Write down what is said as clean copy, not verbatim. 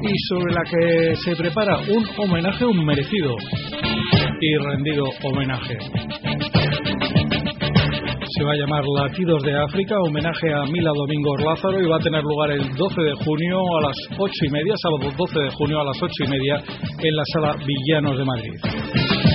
y sobre la que se prepara un homenaje, un merecido y rendido homenaje. Se va a llamar Latidos de África, homenaje a Mila Domingos Lázaro, y va a tener lugar el 12 de junio a las 8:30, sábado 12 de junio a las 8:30 en la Sala Villanos de Madrid.